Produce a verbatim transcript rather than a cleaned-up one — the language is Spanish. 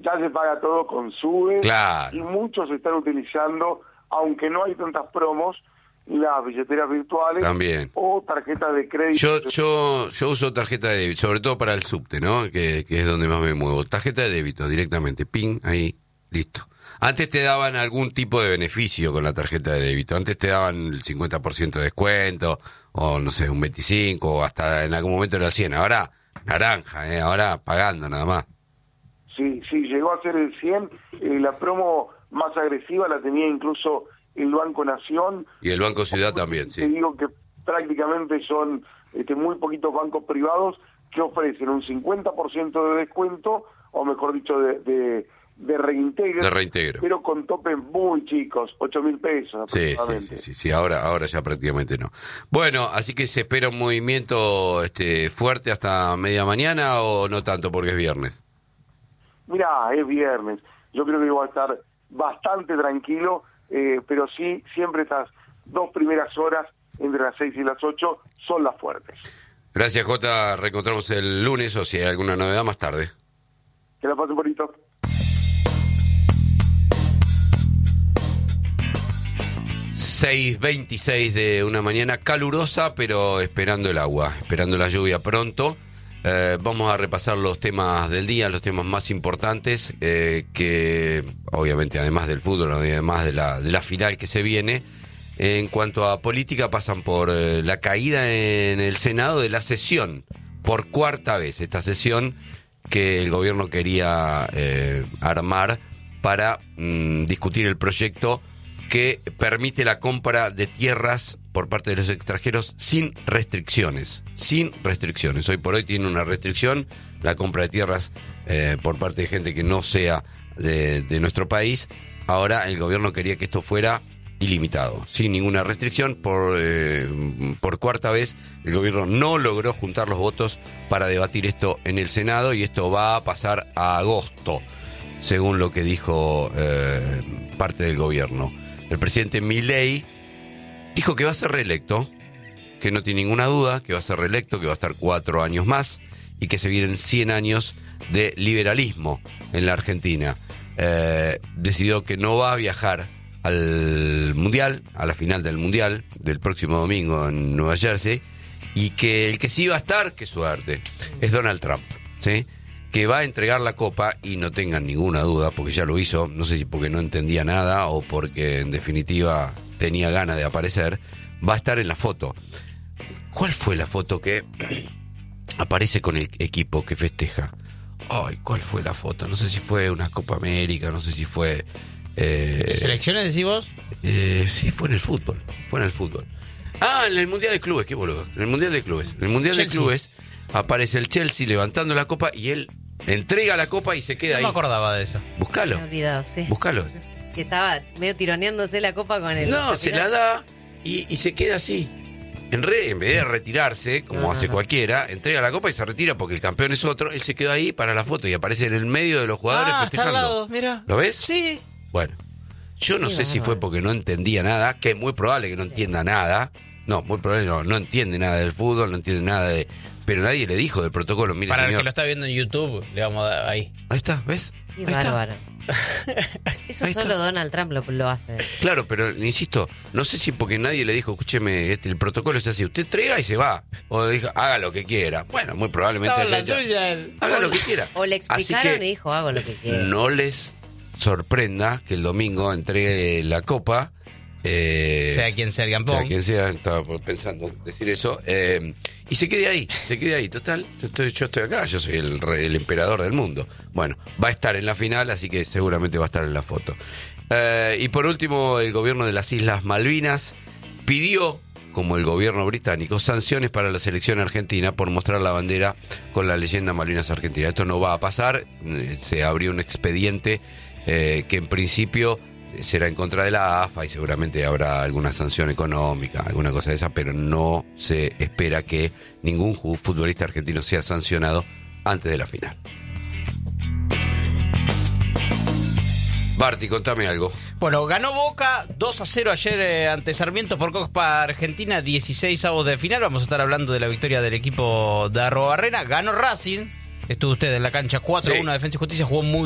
ya se paga todo con SUBE, claro. y muchos están utilizando, aunque no hay tantas promos, las billeteras virtuales también, o tarjetas de crédito. Yo yo yo uso tarjeta de débito, sobre todo para el subte, ¿no? Que, que es donde más me muevo. Tarjeta de débito directamente, ping, ahí, listo. Antes te daban algún tipo de beneficio con la tarjeta de débito. Antes te daban el cincuenta por ciento de descuento, o no sé, un veinticinco, o hasta en algún momento era el cien. Ahora, naranja, ¿eh? Ahora pagando nada más. Sí, sí, llegó a ser el cien. Eh, la promo más agresiva la tenía incluso el Banco Nación. Y el Banco Ciudad también, sí. Te digo que prácticamente son este, muy poquitos bancos privados que ofrecen un cincuenta por ciento de descuento, o mejor dicho, de, de, de reintegro. De reintegro. Pero con topes muy chicos, ocho mil pesos Sí, aproximadamente. sí, sí, sí, sí, ahora, ahora ya prácticamente no. Bueno, así que se espera un movimiento este, fuerte hasta media mañana, o no tanto porque es viernes. Mirá, es viernes. Yo creo que va a estar bastante tranquilo. Eh, pero sí, siempre estas dos primeras horas, entre las seis y las ocho, son las fuertes. Gracias, Jota. Reencontramos el lunes, o si hay alguna novedad más tarde. Que la pasen bonito. seis veintiséis de una mañana calurosa, pero esperando el agua, esperando la lluvia pronto. Eh, vamos a repasar los temas del día, los temas más importantes, eh, que obviamente además del fútbol, además de la, de la final que se viene, en cuanto a política, pasan por eh, la caída en el Senado de la sesión, por cuarta vez, esta sesión que el gobierno quería eh, armar para mm, discutir el proyecto que permite la compra de tierras por parte de los extranjeros sin restricciones, sin restricciones. Hoy por hoy tiene una restricción la compra de tierras eh, por parte de gente que no sea de, de nuestro país. Ahora el gobierno quería que esto fuera ilimitado, sin ninguna restricción. Por, eh, por cuarta vez el gobierno no logró juntar los votos para debatir esto en el Senado, y esto va a pasar a agosto, según lo que dijo eh, parte del gobierno. El presidente Milei dijo que va a ser reelecto, que no tiene ninguna duda, que va a ser reelecto, que va a estar cuatro años más, y que se vienen cien años de liberalismo en la Argentina. Eh, decidió que no va a viajar al Mundial, a la final del Mundial del próximo domingo en Nueva Jersey, y que el que sí va a estar, qué suerte, es Donald Trump, ¿sí? Que va a entregar la copa, y no tengan ninguna duda, porque ya lo hizo, no sé si porque no entendía nada o porque en definitiva tenía ganas de aparecer, va a estar en la foto. ¿Cuál fue la foto que aparece con el equipo que festeja? Ay, ¿cuál fue la foto? No sé si fue una Copa América, no sé si fue... Eh, ¿De selecciones decís vos? Eh, sí, fue en el fútbol, fue en el fútbol. Ah, en el Mundial de Clubes, qué boludo. En el Mundial de Clubes. En el Mundial Chelsea. de Clubes aparece el Chelsea levantando la copa, y él entrega la copa y se queda No ahí. me acordaba de eso. Buscalo. Me he olvidado, sí. Buscalo. Que estaba medio tironeándose la copa con el... No, se la da y, y se queda así. En, re, en vez de retirarse, como No, hace no, no. cualquiera, entrega la copa y se retira porque el campeón es otro. Él se quedó ahí para la foto y aparece en el medio de los jugadores Ah, está festejando. al lado, mira. ¿Lo ves? Sí. Bueno, yo no Sí, sé si bárbaro. fue porque no entendía nada, que es muy probable que no entienda nada. No, muy probable no, no entiende nada del fútbol, no entiende nada de... Pero nadie le dijo del protocolo, mire, Para el señor. que lo está viendo en YouTube, le vamos a dar ahí. Ahí está, ¿ves? Qué Ahí está. bárbaro. Eso Ahí solo está. Donald Trump lo, lo hace. Claro, pero insisto, no sé si porque nadie le dijo, escúcheme, este, el protocolo es así, usted entrega y se va. O dijo, haga lo que quiera. Bueno, muy probablemente Estaba haya en la hecho, suya él. haga lo que quiera. O le Así explicaron que y dijo, hago lo que quiera. no les sorprenda que el domingo entregue la copa. Eh, Sea quien sea el campeón. sea quien sea, estaba pensando decir eso. Eh, y se quede ahí, se quede ahí. Total, estoy, yo estoy acá, yo soy el, rey- el emperador del mundo. Bueno, va a estar en la final, así que seguramente va a estar en la foto. Eh, y por último, el gobierno de las Islas Malvinas pidió, como el gobierno británico, sanciones para la selección argentina por mostrar la bandera con la leyenda Malvinas Argentina. Esto no va a pasar, eh, se abrió un expediente eh, que en principio será en contra de la A F A y seguramente habrá alguna sanción económica, alguna cosa de esa, pero no se espera que ningún ju- futbolista argentino sea sancionado antes de la final. Barty, contame algo. Bueno, ganó Boca dos a cero ayer eh, ante Sarmiento por Copa Argentina, dieciséis avos de final. Vamos a estar hablando de la victoria del equipo de Arrobarrena. Ganó Racing, estuvo usted en la cancha cuatro a uno, Sí. Defensa y Justicia, jugó muy